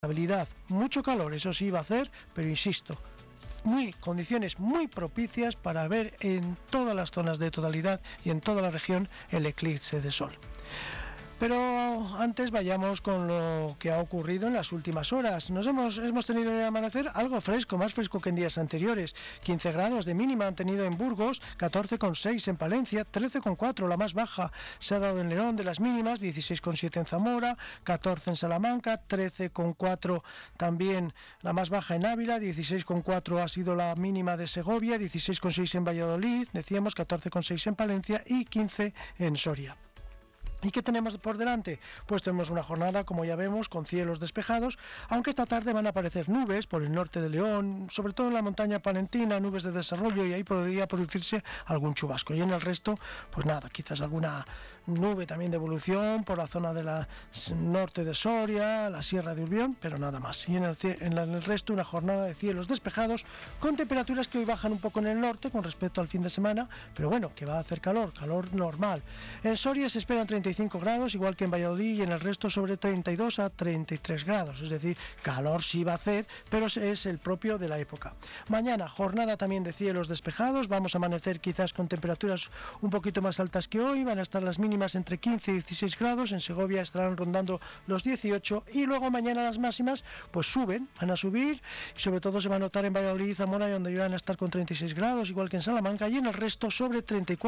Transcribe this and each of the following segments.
Estabilidad, mucho calor, eso sí va a hacer, pero insisto, condiciones muy propicias para ver en todas las zonas de totalidad y en toda la región el eclipse de sol. Pero antes vayamos con lo que ha ocurrido en las últimas horas. Hemos tenido un amanecer algo fresco, más fresco que en días anteriores. 15 grados de mínima han tenido en Burgos, 14,6 en Palencia, 13,4 la más baja se ha dado en León de las mínimas, 16,7 en Zamora, 14 en Salamanca, 13,4 también la más baja en Ávila, 16,4 ha sido la mínima de Segovia, 16,6 en Valladolid, decíamos 14,6 en Palencia y 15 en Soria. ¿Y qué tenemos por delante? Pues tenemos una jornada, como ya vemos, con cielos despejados, aunque esta tarde van a aparecer nubes por el norte de León, sobre todo en la montaña palentina, nubes de desarrollo, y ahí podría producirse algún chubasco. Y en el resto, pues nada, quizás alguna nube también de evolución por la zona de la norte de Soria, la sierra de Urbión, pero nada más. Y en el resto, una jornada de cielos despejados, con temperaturas que hoy bajan un poco en el norte con respecto al fin de semana, pero bueno, que va a hacer calor normal. En Soria se esperan 35 grados, igual que en Valladolid, y en el resto sobre 32 a 33 grados, es decir, calor sí va a hacer, pero es el propio de la época. Mañana, jornada también de cielos despejados, vamos a amanecer quizás con temperaturas un poquito más altas que hoy, van a estar las mínimas entre 15 y 16 grados, en Segovia estarán rondando los 18, y luego mañana las máximas pues van a subir, y sobre todo se va a notar en Valladolid y Zamora, donde van a estar con 36 grados, igual que en Salamanca, y en el resto sobre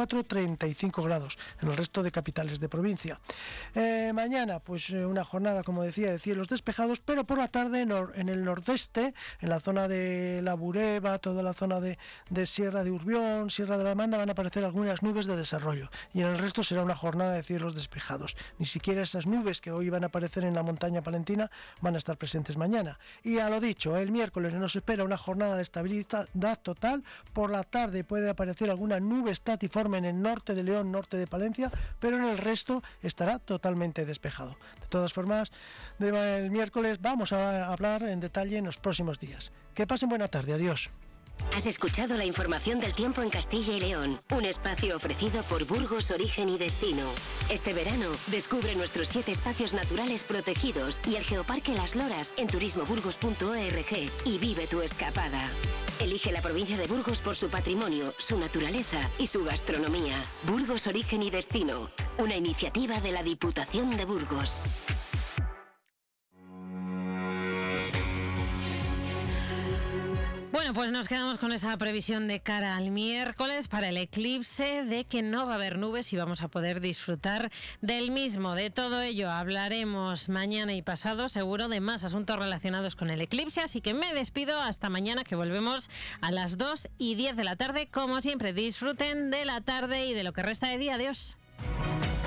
34-35 grados, en el resto de capitales de provincia. Mañana pues una jornada, como decía, de cielos despejados, pero por la tarde en el nordeste, en la zona de la Bureba, toda la zona de Sierra de Urbión, Sierra de la Manda, van a aparecer algunas nubes de desarrollo, y en el resto será una jornada de cielos despejados. Ni siquiera esas nubes que hoy van a aparecer en la montaña palentina van a estar presentes mañana. Y a lo dicho, el miércoles nos espera una jornada de estabilidad total. Por la tarde puede aparecer alguna nube estatiforme en el norte de León, norte de Palencia, pero en el resto estará totalmente despejado. De todas formas, el miércoles vamos a hablar en detalle en los próximos días. Que pasen buena tarde, adiós. Has escuchado la información del tiempo en Castilla y León, un espacio ofrecido por Burgos Origen y Destino. Este verano, descubre nuestros 7 espacios naturales protegidos y el Geoparque Las Loras en turismoburgos.org y vive tu escapada. Elige la provincia de Burgos por su patrimonio, su naturaleza y su gastronomía. Burgos Origen y Destino, una iniciativa de la Diputación de Burgos. Bueno, pues nos quedamos con esa previsión de cara al miércoles para el eclipse, de que no va a haber nubes y vamos a poder disfrutar del mismo. De todo ello hablaremos mañana y pasado, seguro, de más asuntos relacionados con el eclipse, así que me despido hasta mañana, que volvemos a las 2:10 de la tarde. Como siempre, disfruten de la tarde y de lo que resta de día. Adiós.